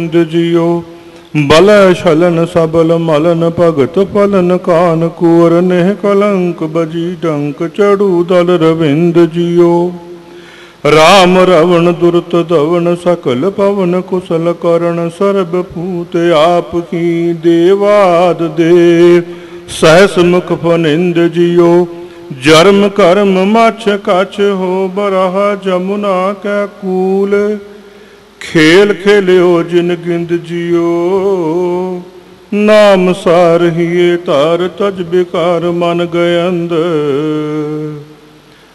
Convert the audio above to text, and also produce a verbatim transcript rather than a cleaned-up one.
जियो बल छलन सबल मलन भगत फलन कान कुर नेह कलंक बजी डंक चढ़ू दल रविंद जियो राम रवण दुरत दवन सकल पवन कुशल करण सर्ब पूत आप की देवाद देव सहस मुख फनिंद जियो जर्म कर्म मछ कछ हो बरहा जमुना कै कूल खेल खेलियो जिन गिंद जियो नाम सार हिए तार तज बिकार मन गए अंद